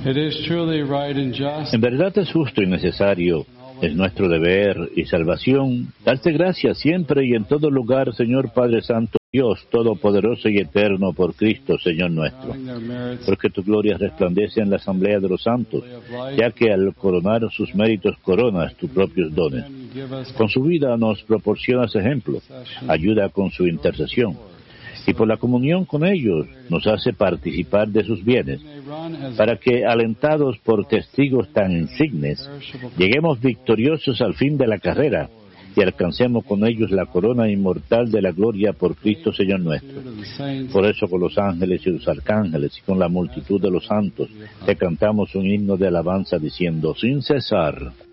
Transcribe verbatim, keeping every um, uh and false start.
It is truly right and just. En verdad es justo y necesario, es nuestro deber y salvación, darte gracias siempre y en todo lugar, Señor Padre Santo, Dios Todopoderoso y Eterno, por Cristo, Señor nuestro. Porque tu gloria resplandece en la asamblea de los santos, ya que al coronar sus méritos coronas tus propios dones. Con su vida nos proporcionas ejemplo, ayuda con su intercesión, y por la comunión con ellos nos hace participar de sus bienes, para que, alentados por testigos tan insignes, lleguemos victoriosos al fin de la carrera y alcancemos con ellos la corona inmortal de la gloria por Cristo Señor nuestro. Por eso con los ángeles y los arcángeles y con la multitud de los santos te cantamos un himno de alabanza diciendo sin cesar.